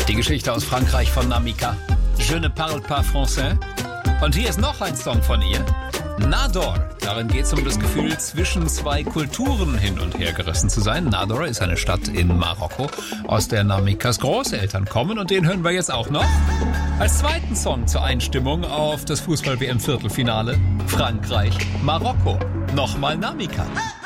Die Geschichte aus Frankreich von Namika. Je ne parle pas français. Und hier ist noch ein Song von ihr. Nador. Darin geht es um das Gefühl, zwischen zwei Kulturen hin und her gerissen zu sein. Nador ist eine Stadt in Marokko, aus der Namikas Großeltern kommen. Und den hören wir jetzt auch noch als zweiten Song zur Einstimmung auf das Fußball-WM-Viertelfinale. Frankreich, Marokko. Nochmal Namika.